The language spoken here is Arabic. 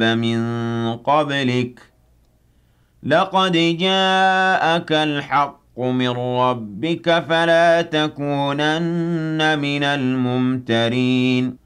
من قبلك لقد جاءك الحق من ربك فلا تكونن من الممترين